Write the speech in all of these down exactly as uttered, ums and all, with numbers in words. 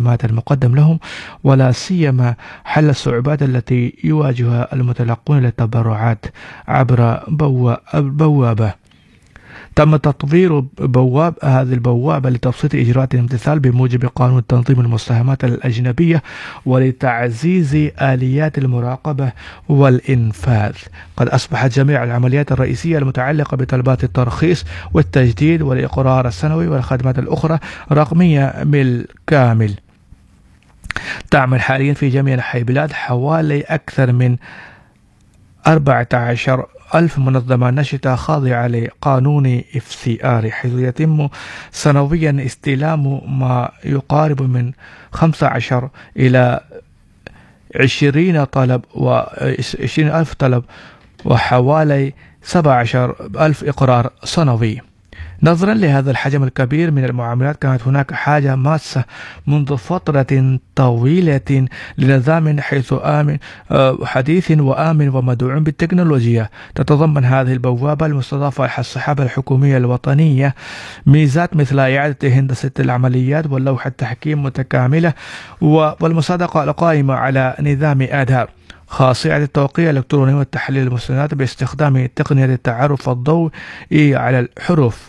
الخدمات المقدم لهم، ولا سيما حل الصعوبات التي يواجهها المتلقون للتبرعات عبر بوابة. تم تطوير بواب هذه البوابة لتبسيط إجراءات الامتثال بموجب قانون تنظيم المساهمات الأجنبية ولتعزيز آليات المراقبة والإنفاذ. قد أصبحت جميع العمليات الرئيسية المتعلقة بطلبات الترخيص والتجديد والإقرار السنوي والخدمات الأخرى رقمية بالكامل. تعمل حاليا في جميع أنحاء البلاد حوالي أكثر من أربعة عشر ألف منظمة نشطة خاضعة لقانون إف سي آر، حيث يتم سنويا استلام ما يقارب من خمسة عشر إلى عشرين طلب وعشرين ألف طلب وحوالي سبعة عشر ألف إقرار سنوي. نظرا لهذا الحجم الكبير من المعاملات، كانت هناك حاجة ماسة منذ فترة طويلة لنظام حيث آمن حديث وآمن ومدعوم بالتكنولوجيا. تتضمن هذه البوابة المستضافة الصحافة الحكومية الوطنية ميزات مثل إعادة هندسة العمليات واللوحة التحكيم متكاملة والمصادقة القائمة على نظام آداب، خاصية التوقيع الإلكتروني والتحليل المستندات باستخدام تقنية التعرف الضوئي على الحروف.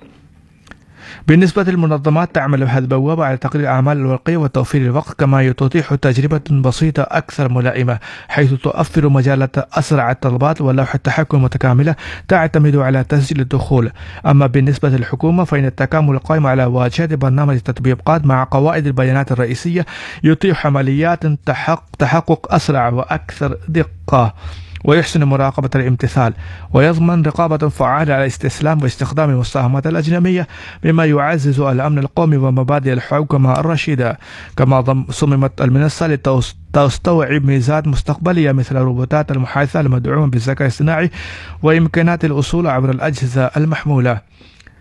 بالنسبة للمنظمات، تعمل هذه البوابة على تقليل الأعمال الورقية وتوفير الوقت، كما تتيح تجربة بسيطة أكثر ملائمة حيث توفر مجالات أسرع الطلبات واللوحة التحكم متكاملة تعتمد على تسجيل الدخول. أما بالنسبة للحكومة فإن التكامل القائم على واجهة برنامج التطبيقات مع قواعد البيانات الرئيسية يتيح عمليات تحقق أسرع وأكثر دقة، ويحسن مراقبة الامتثال، ويضمن رقابة فعالة على استسلام واستخدام المساهمات الأجنبية، مما يعزز الأمن القومي ومبادئ الحوكمة الرشيدة. كما صممت المنصة لتستوعب ميزات مستقبلية مثل الروبوتات المحادثة المدعومة بالذكاء الاصطناعي وإمكانات الوصول عبر الأجهزة المحمولة.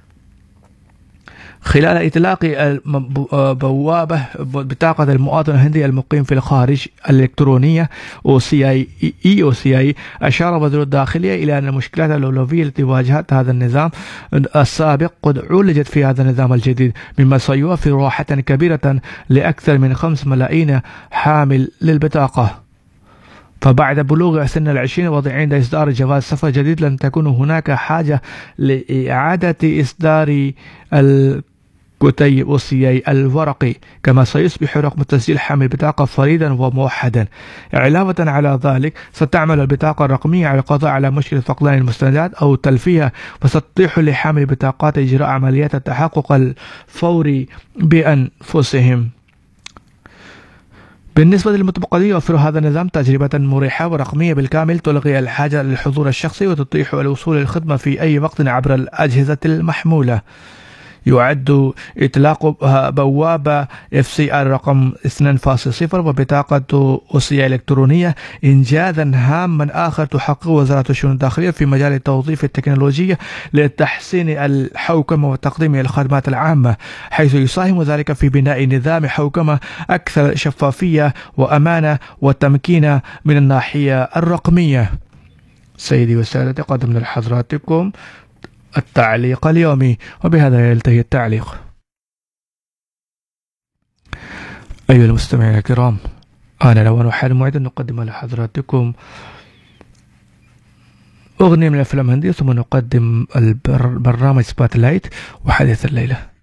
خلال إطلاق بوابة بطاقة المواطن الهندي المقيم في الخارج الإلكترونية أو سي آي إي أو سي آي، أشار وزير الداخلية إلى أن المشكلات الأولوية التي واجهت هذا النظام السابق قد عولجت في هذا النظام الجديد، مما سيوفر راحة كبيرة لأكثر من خمس ملايين حامل للبطاقة. فبعد بلوغ سن العشرين وعند إصدار جواز سفر جديد لن تكون هناك حاجة لإعادة إصدار الكتيب السي الورقي، كما سيصبح رقم تسجيل حامل البطاقة فريدا وموحدا. علاوة على ذلك، ستعمل البطاقة الرقمية على القضاء على مشكلة فقدان المستندات أو تلفيها، وستتيح لحامل البطاقات إجراء عمليات التحقق الفوري بأنفسهم. بالنسبة للمتبقين، يوفر هذا النظام تجربة مريحة ورقمية بالكامل تلغي الحاجة للحضور الشخصي وتتيح الوصول للخدمة في أي وقت عبر الأجهزة المحمولة. يعد إطلاق بوابة إف سي آر رقم اثنين فاصلة صفر وبطاقة أوسية إلكترونية إنجازا هاما آخر تحقق وزارة الشؤون الداخلية في مجال التوظيف التكنولوجية لتحسين الحوكمة وتقديم الخدمات العامة، حيث يساهم ذلك في بناء نظام حوكمة أكثر شفافية وأمانة وتمكين من الناحية الرقمية. سيدي وسادتي، قدمنا لحضراتكم التعليق اليومي، وبهذا ينتهي التعليق. أيها المستمعين الكرام، أنا لو حال موعد نقدم لحضراتكم أغنية من الأفلام الهندية، ثم نقدم البرنامج سبوت لايت وحديث الليلة.